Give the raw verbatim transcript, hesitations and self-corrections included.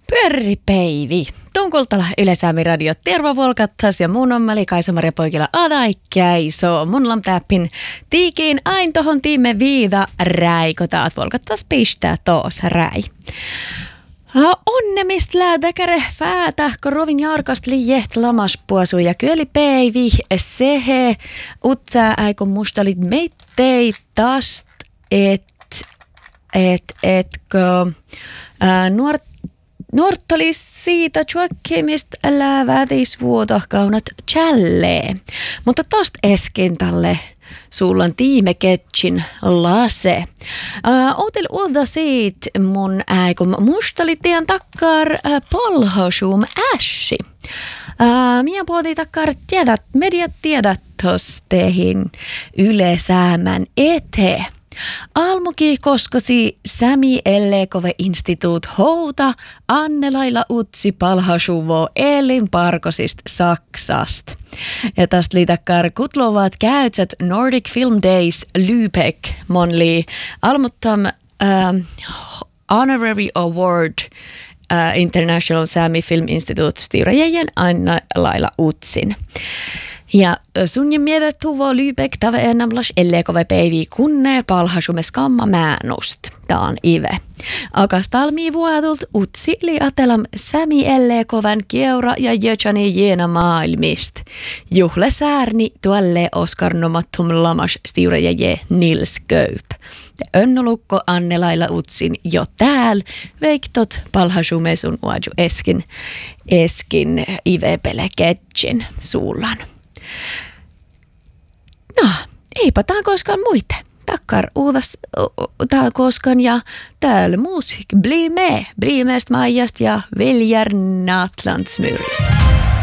Pyöripäivi. Tunkultala Yle-Säämi Radio tervevolkattas ja mun on Meli Kaisa-Maria Poikila adaikäiso. Mun lamtäppin tiikiin ain tohon tiime viida räikotaat volkattas pistää toos räi. Onnemist läätäkäre fäätä, kun rovin jarkast liihet lamaspuasu ja kyöli päivi sehe utsää äikon mustalit meittei tast et et etkö nuort Nuorttolis siitä tjuokkimist läävätis vuoto kaunat tjällee. Mutta tost eskin tälle suullan tiimeketsin lase. Uh, Outel uudda siit mun äikon mustalitian takkar uh, polhosum ässi. Uh, Mia puhutin takkar tiedät, mediat tiedät tostehin Yle-Säämän eteen. Almuki koskosi Sämi Ellekove Instituut houta Annelaila Utsi palhasuvo elin parkosist Saksast. Ja tästä liitakkar kutlovat käytsät Nordic Film Days Lübeck monli almuttam uh, Honorary Award uh, International Sami Film Institute styrajäjän Annelaila Utsin. Ja sunnin mietet tuvo Lübeck tave ennamlas Ellekove päivi kunne palhasume skamma määnust. Taan ive. Akas talmii vuodult utsi li atelam Sämi Ellekoven keura ja jötsani jena maailmist. Juhle säärni tuolle oskarnomattum lamas stiurajaje Nils Köyp. Ja önnolukko Annelaila Utsin jo tääl veiktot palhasume sun uaju eskin, eskin ivepele ketsin suullan. No, eipä tää koskaan muite. Takkar uudas tää koskaan ja täällä musiik bli med. Bli mest majast ja Viljar Natlandsmyrist.